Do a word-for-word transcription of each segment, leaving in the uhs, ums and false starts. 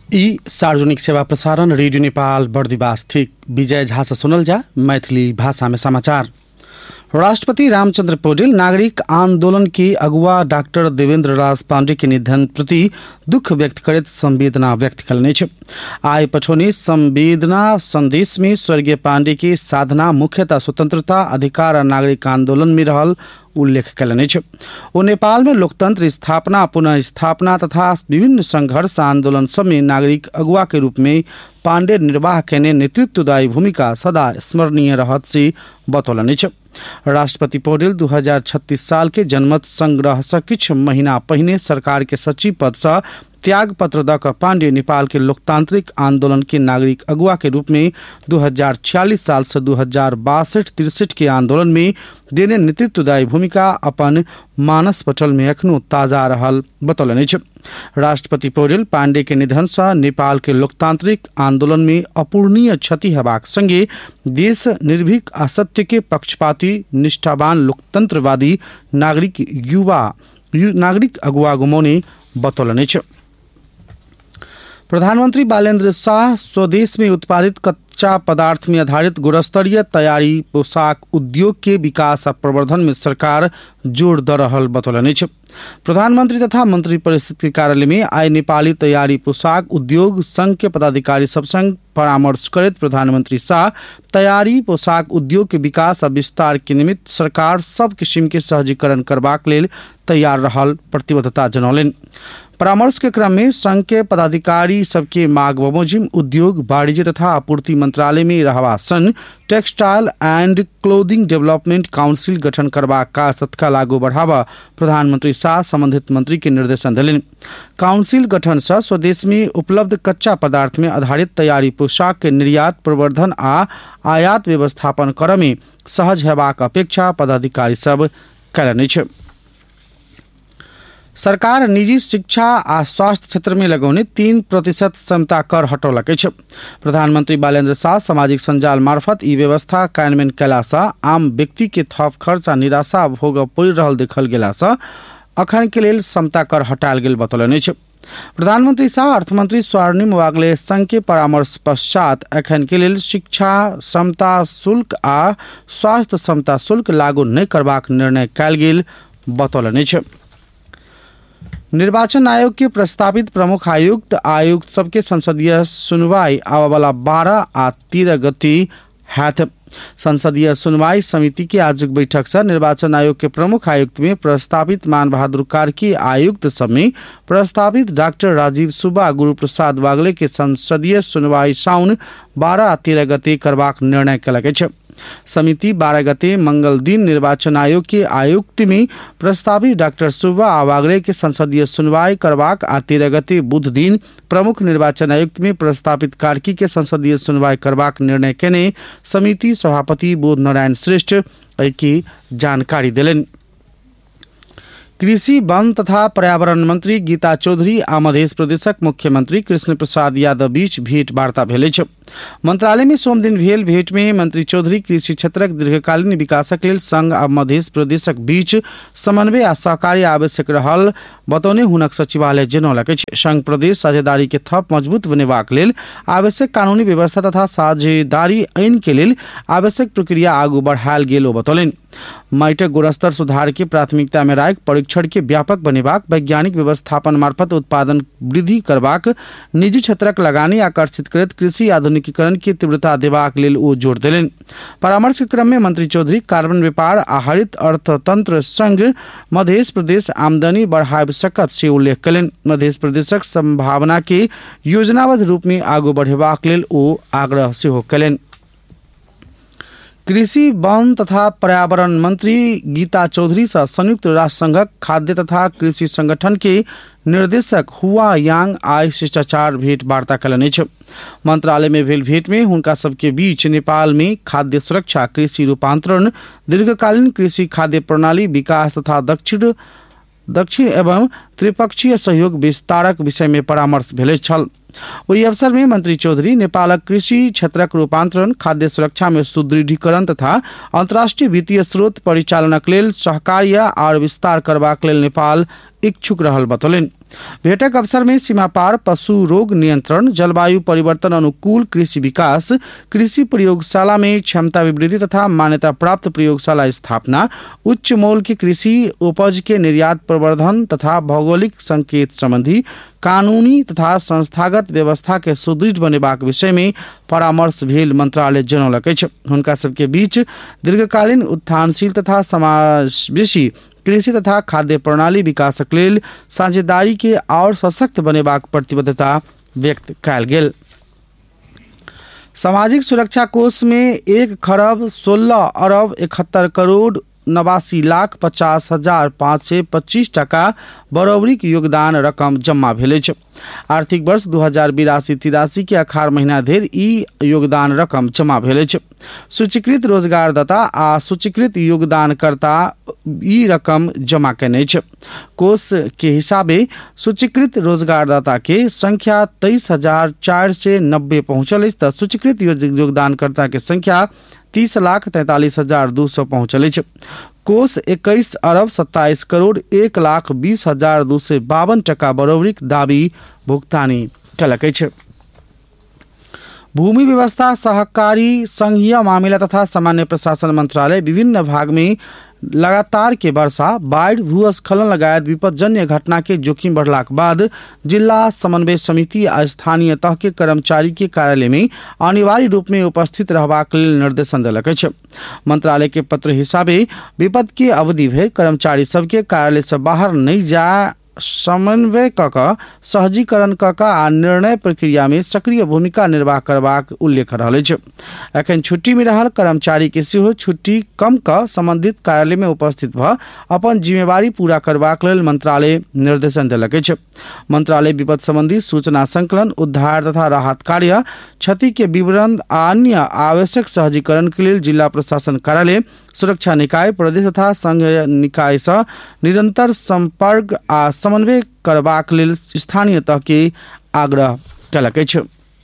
ई सार्वजनिक सेवा प्रसारण रेडियो नेपाल बर्दिवास थिक विजय झा से सुनल जा मैथिली भाषा में समाचार। राष्ट्रपति रामचंद्र पौडेल नागरिक आंदोलन के अगुवा डॉक्टर देवेंद्र राज पांडे के निधन प्रति दुख व्यक्त करत संवेदना व्यक्त कलने छ। आय पठौनी संवेदना संदेश में स्वर्गीय पांडे की साधना मुख्यतः स्वतंत्रता अधिकार और नागरिक आंदोलन में रहल उल्लेख कलने छ। वो नेपाल में लोकतंत्र स्थापना पुनः स्थापना तथा विभिन्न संघर्ष आंदोलन सब में नागरिक अगुवा के रूप में पांडे निर्वाह केने नेतृत्वदायी भूमिका सदा स्मरणीय रहत से बतौलने छ। राष्ट्रपति पौडेल दो हजार छत्तीस साल के जनमत संग्रह से कुछ महीना पहले सरकार के सचिव पद से त्याग पत्र दक पांडे नेपाल के लोकतांत्रिक आंदोलन के नागरिक अगुवा के रूप में दो हजार छियालीस साल से दो हजार बासठ तिरसठ के आंदोलन में देने नेतृत्वदायी भूमिका अपन मानस पटल में अखनो ताजा रहल बतौलने छ। राष्ट्रपति पौडेल पांडे के निधन से नेपाल के लोकतांत्रिक आंदोलन में अपूर्णीय क्षति हेबाक संगे देश निर्भीक असत्य के पक्षपाती निष्ठावान लोकतंत्रवादी नागरिक युवा नागरिक अगुवा गुमाउने बतौलने छ। प्रधानमंत्री बालेन्द्र शाह स्वदेश में उत्पादित कच्चा पदार्थ में आधारित गुणस्तरीय तैयारी पोशाक उद्योग के विकास और प्रवर्धन में सरकार जोड़ द रहल बतौलने छ। प्रधानमंत्री तथा मंत्री परिषद के कार्यालय में आय नेपाली तैयारी पोशाक उद्योग संघ के पदाधिकारी सब संग परामर्श करत प्रधानमंत्री शाह तैयारी पोशाक उद्योग के विकास और विस्तार के निमित्त सरकार सब किस्म के सहजीकरण करबाक लेल तैयार रहल प्रतिबद्धता जनौलन। परामर्श के क्रम में संघ के पदाधिकारी सबके मांग बमोजिम उद्योग वाणिज्य तथा आपूर्ति मंत्रालय में रहवा सन textile and clothing development council गठन करवा का तत्काल लागू बढ़ावा प्रधानमंत्री शाह संबंधित मंत्री के निर्देशन दिलन। काउंसिल गठन से स्वदेश में उपलब्ध कच्चा पदार्थ में आधारित तैयारी पोशाक के निर्यात प्रवर्धन आ आयात व्यवस्थापन कर में सहज हेबाक अपेक्षा पदाधिकारी सब कलने छ। सरकार निजी शिक्षा आ स्वास्थ्य क्षेत्र में लगौने तीन प्रतिशत क्षमता कर हटौलक छ। प्रधानमंत्री बालेन्द्र शाह सामाजिक संजाल मार्फत ई व्यवस्था कार्यान्वयन कला से आम व्यक्ति के थप खर्च आ निराशा भोग पड़ि रहल देखल गेला से अखन के लेल क्षमता कर हटाल गेल बतौलने छ। प्रधानमंत्री शाह अर्थमंत्री स्वर्णिम वाग्ले संघ के परामर्श पश्चात अखन के लेल शिक्षा क्षमता शुल्क आ स्वास्थ्य क्षमता शुल्क लागू नहीं करबाक निर्णय कयल गेल बतौलने छ। निर्वाचन आयोग के प्रस्तावित प्रमुख आयुक्त आयुक्त सबके संसदीय सुनवाई आवा वाला बारह आ तेरह गति हैत। संसदीय सुनवाई समिति की आज बैठक से निर्वाचन आयोग के प्रमुख आयुक्त में प्रस्तावित मान बहादुर कार्की आयुक्त सब में प्रस्तावित डॉक्टर राजीव सुब्बा गुरु प्रसाद वागले के संसदीय सुनवाई साउन बारह आ तेरह गति करबाक निर्णय कलक छ। समिति बारह गते मंगल दिन निर्वाचन आयोग के आयुक्त में प्रस्तावित डॉक्टर सुब्बा आवागले के संसदीय सुनवाई करवाक आ तेरह गते बुध दिन प्रमुख निर्वाचन आयुक्त में प्रस्तावित कार्की के संसदीय सुनवाई करवाक निर्णय केने समिति सभापति बोध नारायण श्रेष्ठ की जानकारी दिलन। कृषि वन तथा पर्यावरण मंत्री गीता चौधरी आ मध्य प्रदेशक मुख्यमंत्री कृष्ण प्रसाद यादव बीच भेंट वार्ता भेल छ। मंत्रालय में सोम दिन भेल भेंट में मंत्री चौधरी कृषि क्षेत्रक दीर्घकालीन विकासक लेल संघ आ मध्य प्रदेशक बीच समन्वय आ सहकार्य आवश्यक रहल बतौने हुनक सचिवालय जनौलक अछि। संघ प्रदेश साझेदारी के थप मजबूत बनेबाक लेल आवश्यक कानूनी व्यवस्था तथा साझेदारी ऐन के लेल आवश्यक प्रक्रिया आगू बढ़ायल गेल ओ बतौलन। माटिक गुणस्तर सुधार के प्राथमिकता में राखि परीक्षण के व्यापक बनेबाक वैज्ञानिक व्यवस्थापन मार्फत उत्पादन वृद्धि करबाक निजी क्षेत्रक लगानी आकर्षित करैत कृषि आधुनिकीकरण की तीव्रता देबाक लेल ओ जोर देलनि। परामर्श के क्रम में मंत्री चौधरी कार्बन व्यापार आ हरित अर्थतंत्र संघ मध्य प्रदेश आमदनी बढ़ाब सकत से उल्लेख कयलनि। मध्य प्रदेशक संभावना के योजनाबद्ध रूप में आगू बढ़ेबाक लेल ओ आग्रह सेहो कयलनि। कृषि वन तथा पर्यावरण मंत्री गीता चौधरी से संयुक्त राष्ट्र संघक खाद्य तथा कृषि संगठन के निर्देशक हुआ यांग आय शिष्टाचार भेंट वार्ता कयलनि छ। मंत्रालय में भेल भेंट में हुनका सबके बीच नेपाल में खाद्य सुरक्षा कृषि रूपांतरण दीर्घकालीन कृषि खाद्य प्रणाली विकास तथा दक्षिण दक्षिण एवं त्रिपक्षीय सहयोग विस्तारक विषय में परामर्श भेल छल। वही अवसर में मंत्री चौधरी नेपालक कृषि क्षेत्रक रूपांतरण खाद्य सुरक्षा में सुदृढ़ीकरण तथा अंतर्राष्ट्रीय वित्तीय स्रोत परिचालनक लेल सहकार्य और विस्तार करबाक लेल नेपाल इच्छुक रहल बतौलनि। भेटक अवसर में सीमा पार पशु रोग नियंत्रण, जलवायु परिवर्तन अनुकूल कृषि विकास, कृषि प्रयोगशाला में क्षमता वृद्धि तथा मान्यता प्राप्त प्रयोगशाला स्थापना, उच्च मूल्य की कृषि उपज के निर्यात प्रवर्धन तथा भौगोलिक संकेत संबंधी कानूनी तथा संस्थागत व्यवस्था के सुदृढ़ बनेबाक विषय में परामर्श भेल मंत्रालय जनौलक अछि। हुनका सबके बीच दीर्घकालीन उत्थानशील तथा समावेशी कृषि तथा खाद्य प्रणाली विकासक लेल साझेदारी के और सशक्त बनेबाक प्रतिबद्धता व्यक्त कयल गेल। सामाजिक सुरक्षा कोष में एक खरब सोलह अरब इकहत्तर करोड़ नवासी लाख पचास हजार पाँच सौ पच्चीस टका बराबरीक योगदान रकम जमा भेल अछि। आर्थिक वर्ष दू हजार बिरासी तिरासी के अखाड़ महीना धरि ई योगदान रकम जमा भेल अछि। सूचीकृत रोजगारदाता आ सूचीकृत योगदानकर्ता ई रकम जमा कयने अछि। कोष के हिसाबे सूचीकृत रोजगारदाता के संख्या तेईस हजार चार सौ नब्बे पहुंचल अछि तऽ सूचीकृत योगदानकर्ता के संख्या तीस लाख तैंतालीस हजार दू सौ पहुंचल अछि। कोष इक्कीस अरब सत्ताईस करोड़ एक लाख बीस हजार दू सौ बावन टका बराबरीक दाबी भुगतानी कयलक अछि। भूमि व्यवस्था, सहकारी, संघीय मामला तथा सामान्य प्रशासन मंत्रालय विभिन्न भाग में लगातार के वर्षा, बाढ़, भूस्खलन लगायत विपदजन्य घटना के जोखिम बढ़लाक बाद जिला समन्वय समिति आ स्थानीय तह के कर्मचारी के कार्यालय में अनिवार्य रूप में उपस्थित रहबाक लेल निर्देशन देलक अछि। मंत्रालय के पत्र हिसाबे विपद के अवधि भरि कर्मचारी सबके कार्यालय से बाहर नहीं जा समन्वय क क सहजीकरण क क आ निर्णय प्रक्रिया में सक्रिय भूमिका निर्वाह करबाक उल्लेख रहल अछि। एखन छुट्टी में रहल कर्मचारी के सेहो छुट्टी कम क संबंधित कार्यालय में उपस्थित भ अपन जिम्मेवारी पूरा करबाक लेल मंत्रालय निर्देशन देलक अछि। मंत्रालय विपद संबंधी सूचना संकलन, उद्धार तथा राहत कार्य, क्षति के विवरण आ अन्य आवश्यक सहजीकरण के लेल जिला प्रशासन कार्यालय, सुरक्षा निकाय, प्रदेश तथा संघ निकाय से निरंतर संपर्क आ समन्वय करबाक लेल स्थानीय तह के आग्रह कयलक अछि।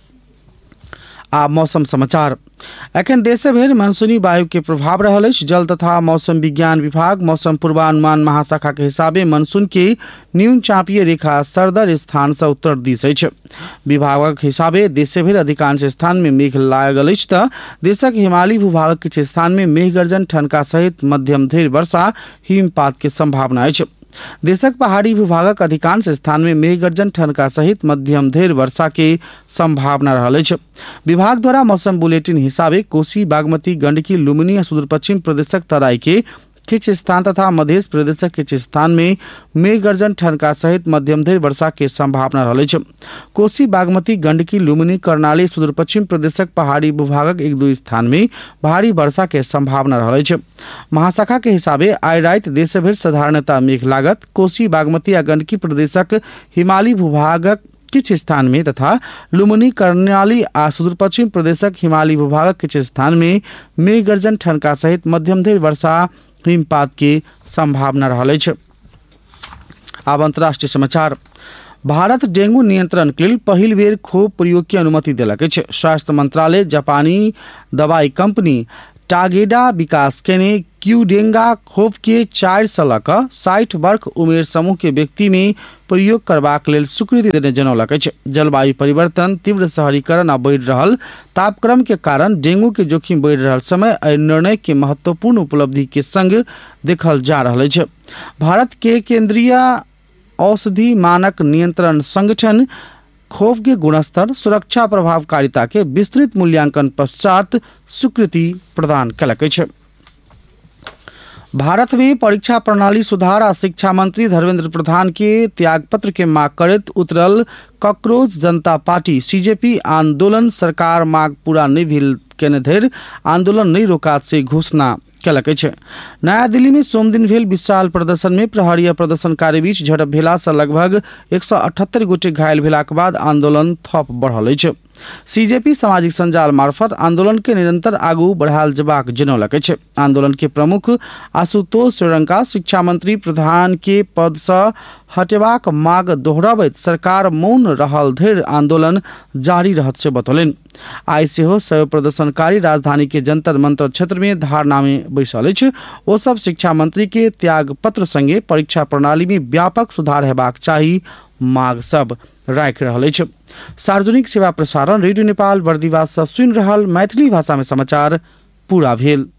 आ मौसम समाचार। एखन देश भरि मानसूनी वायु के प्रभाव रहल अछि। जल तथा मौसम विज्ञान विभाग मौसम पूर्वानुमान महाशाखा के हिसाबे मानसून के न्यून चापीय रेखा सरदर स्थान से उत्तर दिस अछि। विभागक हिसाबे देश भरि अधिकांश स्थान में मेघ लागल अछि तऽ देशक हिमालयी भूभागक किछु स्थान में मेघ गर्जन, ठनका सहित मध्यम धरि वर्षा, हिमपात के संभावना अछि। देशक पहाड़ी भूभागक अधिकांश स्थान में मेघ गर्जन, ठनका सहित मध्यम धरि वर्षा के संभावना रहल अछि। विभाग द्वारा मौसम बुलेटिन हिसाबे कोसी, बागमती, गंडकी, लुम्बिनी आ सुदूर पश्चिम प्रदेशक तराई के किछु स्थान तथा मध्य प्रदेशक किछु स्थान में मेघ गर्जन, ठनका सहित मध्यम धरि वर्षा के संभावना रहल अछि। कोसी, बागमती, गंडकी, लुम्बिनी, कर्णाली, सुदूर पश्चिम प्रदेशक पहाड़ी भूभागक एक दो स्थान में भारी वर्षा के संभावना रहल अछि। महाशाखा के हिसाबे आइ राति देश भरि साधारणतः मेघ लागत। कोसी, बागमती आ गंडकी प्रदेशक हिमालयी भूभागक किछु स्थान में तथा लुम्बिनी, कर्णाली आ सुदूर पश्चिम प्रदेशक हिमालयी भूभागक किछु स्थान में मेघ गर्जन, ठनका सहित मध्यम धरि वर्षा, हिमपात की संभावना रहल अछि। आब अंतर्राष्ट्रीय समाचार। भारत डेंगू नियंत्रण के लिए पहिल बेर खोप प्रयोग की अनुमति देलक अछि। स्वास्थ्य मंत्रालय जापानी दवाई कंपनी टागेडा विकास केने क्यूडेंगा खोप के चार सालक साठ वर्ष उमेर समूह के व्यक्ति में प्रयोग करबाक लेल स्वीकृति देने जनौलक अछि। जलवायु परिवर्तन, तीव्र शहरीकरण आ बढ़ि रहल तापक्रम के कारण डेंगू के जोखिम बढ़ि रहल समय एहि निर्णय के महत्वपूर्ण उपलब्धि के संग देखल जा रहल अछि। भारत के केंद्रीय औषधि मानक नियंत्रण संगठन खोप के गुणस्तर, सुरक्षा, प्रभावकारिता के विस्तृत मूल्यांकन पश्चात स्वीकृति प्रदान कयलक अछि। भारत में परीक्षा प्रणाली सुधार आ शिक्षा मंत्री धर्मेंद्र प्रधान के त्यागपत्र के मांग करैत उतरल कॉकरोच जनता पार्टी सीजेपी आंदोलन सरकार मांग पूरा नहीं भेल केने धरि आंदोलन नहीं रोकात से घोषणा कयलक अछि। नया दिल्ली में सोम दिन भेल विशाल प्रदर्शन में प्रहरी प्रदर्शनकारी बीच झड़प भेला से लगभग एक सौ अठहत्तर गोटे घायल भेलाक बाद आंदोलन थप बढ़ल अछि। सीजेपी सामाजिक संजाल मार्फत आंदोलन के निरंतर आगू बढ़ायल जबाक जनौलक अछि। आंदोलन के प्रमुख आशुतोष श्रीलंका शिक्षा मंत्री प्रधान के पद से हटेबाक मांग दोहराबैत सरकार मौन रहल धरि आंदोलन जारी रहत से बतौलनि। आइ सेहो सभ प्रदर्शनकारी राजधानी के जंतर मंतर क्षेत्र में धारणा में बैसल अछि। ओ सब शिक्षा मंत्री के त्याग पत्र संगे परीक्षा प्रणाली में व्यापक सुधार हेबाक चाही माग सब राखि रहल अछि। सार्वजनिक सेवा प्रसारण रेडियो नेपाल बर्दिवास से सुनि रहल मैथिली भाषा में समाचार पूरा भेल।